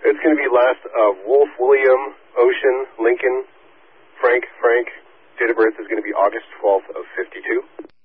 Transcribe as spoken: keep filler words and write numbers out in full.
It's going to be last of Wolf, William, Ocean, Lincoln, Frank, Frank. Date of birth is going to be August twelfth of fifty-two.